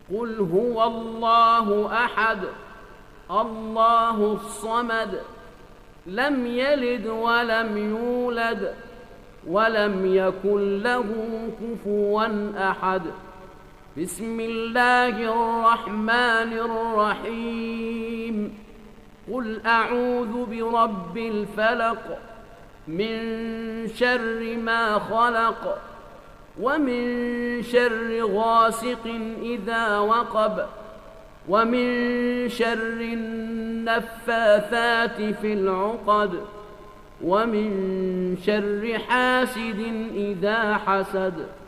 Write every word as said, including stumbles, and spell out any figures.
قل هو الله أحد الله الصمد لم يلد ولم يولد ولم يكن له كفوا أحد. بسم الله الرحمن الرحيم. قل أعوذ برب الفلق من شر ما خلق ومن شر غاسق إذا وقب ومن شر النفاثات في العقد ومن شر حاسد إذا حسد.